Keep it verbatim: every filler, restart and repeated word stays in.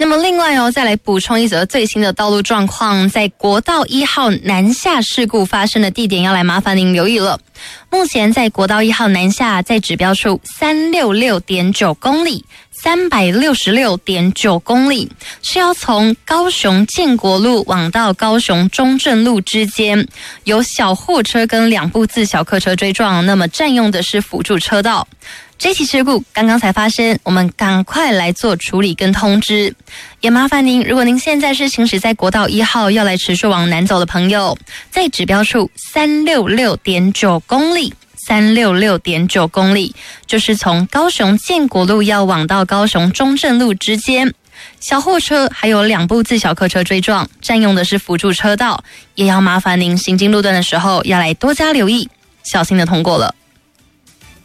那么另外哦，再来补充一则最新的道路状况，在国道一号南下事故发生的地点，要来麻烦您留意了。目前在国道一号南下，在指标处三百六十六点九公里。三百六十六点九公里，是要从高雄建国路往到高雄中正路之间，有小货车跟两部自小客车追撞，那么占用的是辅助车道。这起事故刚刚才发生，我们赶快来做处理跟通知。也麻烦您，如果您现在是行驶在国道一号要来持续往南走的朋友，在指标处三百六十六点九公里。三百六十六点九公里，就是从高雄建国路要往到高雄中正路之间，小货车还有两部自小客车追撞，占用的是辅助车道，也要麻烦您行经路段的时候要来多加留意，小心的通过了。